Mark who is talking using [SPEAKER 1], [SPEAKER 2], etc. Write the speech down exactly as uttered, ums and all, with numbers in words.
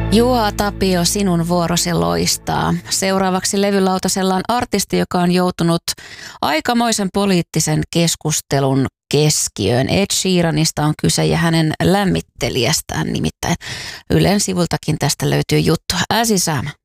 [SPEAKER 1] Juha Tapio, sinun vuorosi loistaa. Seuraavaksi levylautasella on artisti, joka on joutunut aikamoisen poliittisen keskustelun keskiöön. Ed Sheeranista on kyse ja hänen lämmittelijästään nimittäin. Ylen sivultakin tästä löytyy juttu. As is Am.